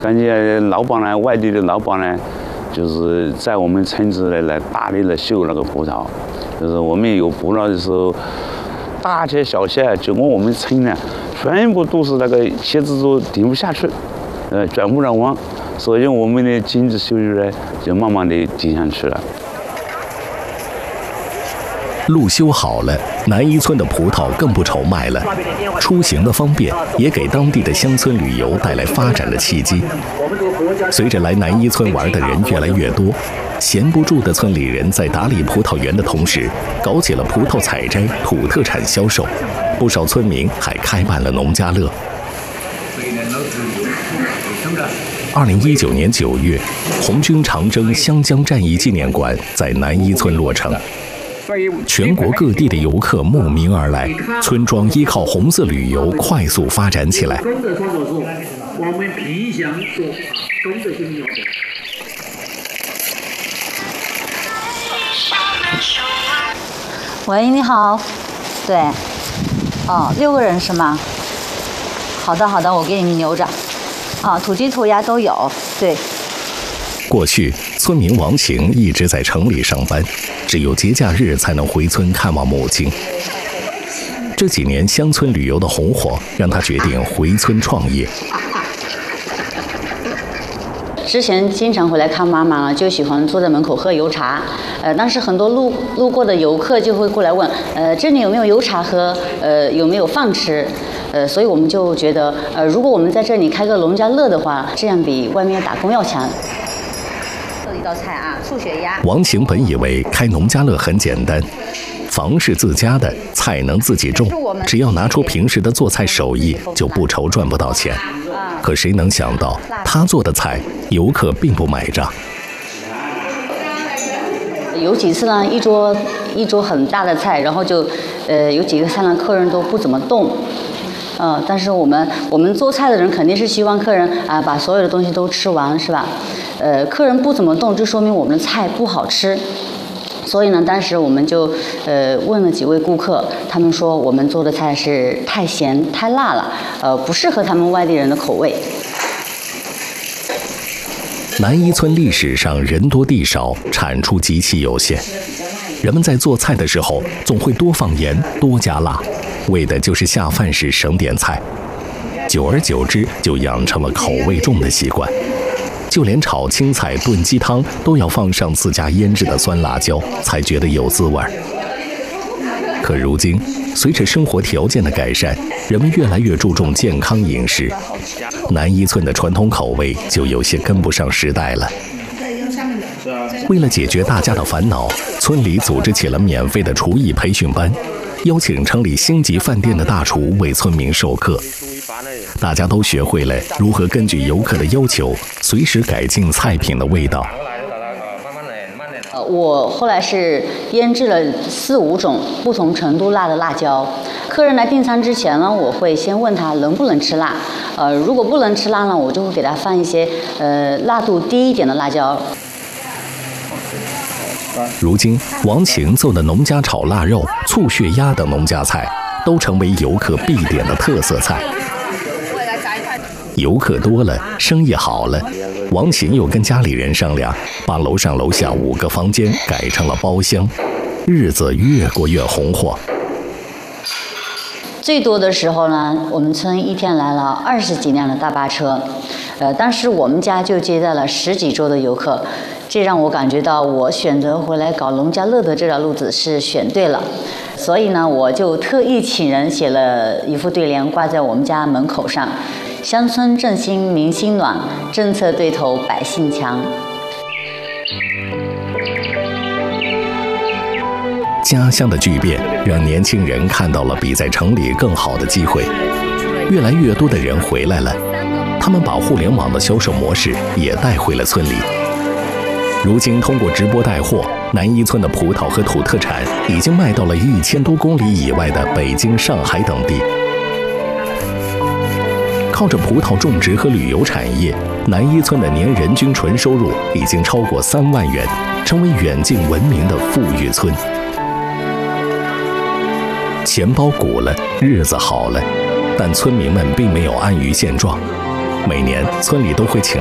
感觉老板呢，外地的老板呢，就是在我们村子来大力的秀那个葡萄，就是我们有葡萄的时候，大街小巷，整个我们村呢，全部都是那个茄子都顶不下去，转不了弯，所以我们的经济收入呢，就慢慢的顶上去了。 路修好了，南一村的葡萄更不愁卖了。出行的方便也给当地的乡村旅游带来发展的契机。随着来南一村玩的人越来越多，闲不住的村里人在打理葡萄园的同时，搞起了葡萄采摘、土特产销售。不少村民还开办了农家乐。2019年9月，红军长征湘江战役纪念馆在南一村落成。全国各地的游客慕名而来，村庄依靠红色旅游快速发展起来。 喂，你好。对，哦，6个人是吗？好的，好的，我给你们留着。啊，土鸡土鸭都有。对。 过去，村民王晴一直在城里上班，只有节假日才能回村看望母亲。这几年乡村旅游的红火，让他决定回村创业。 之前经常回来看妈妈，就喜欢坐在门口喝油茶。当时很多路过的游客就会过来问，这里有没有油茶喝？有没有饭吃？所以我们就觉得，如果我们在这里开个农家乐的话，这样比外面打工要强。一道菜啊，醋血鸭。 王晴本以为开农家乐很简单，房是自家的，菜能自己种，只要拿出平时的做菜手艺，就不愁赚不到钱。可谁能想到，他做的菜，游客并不买账。 有几次呢，一桌很大的菜，然后就，有几个菜呢，客人都不怎么动。但是我们做菜的人肯定是希望客人把所有的东西都吃完，是吧？客人不怎么动，就说明我们的菜不好吃。所以呢，当时我们就问了几位顾客，他们说我们做的菜是太咸太辣了，不适合他们外地人的口味。 南一村历史上人多地少，产出极其有限，人们在做菜的时候总会多放盐多加辣，为的就是下饭时省点菜。久而久之，就养成了口味重的习惯。就连炒青菜、炖鸡汤都要放上自家腌制的酸辣椒，才觉得有滋味。可如今，随着生活条件的改善，人们越来越注重健康饮食，南一村的传统口味就有些跟不上时代了。为了解决大家的烦恼，村里组织起了免费的厨艺培训班，邀请城里星级饭店的大厨为村民授课。大家都学会了如何根据游客的要求，随时改进菜品的味道。 我后来是腌制了4、5种不同程度辣的辣椒。客人来订餐之前呢，我会先问他能不能吃辣。如果不能吃辣呢，我就会给他放一些辣度低一点的辣椒。 如今，王晴做的农家炒腊肉、醋血鸭等农家菜，都成为游客必点的特色菜。游客多了，生意好了，王晴又跟家里人商量，把楼上楼下5个房间改成了包厢，日子越过越红火。 最多的时候呢，我们村一天来了20几辆的大巴车，当时我们家就接待了10几桌的游客，这让我感觉到我选择回来搞农家乐的这条路子是选对了。所以呢，我就特意请人写了一副对联挂在我们家门口上：乡村振兴民心暖，政策对头百姓强。 家乡的巨变让年轻人看到了比在城里更好的机会，越来越多的人回来了，他们把互联网的销售模式也带回了村里。如今通过直播带货，南一村的葡萄和土特产已经卖到了1000多公里以外的北京、上海等地。靠着葡萄种植和旅游产业，南一村的年人均纯收入已经超过3万元，成为远近闻名的富裕村。钱包鼓了，日子好了，但村民们并没有安于现状。 每年村里都会请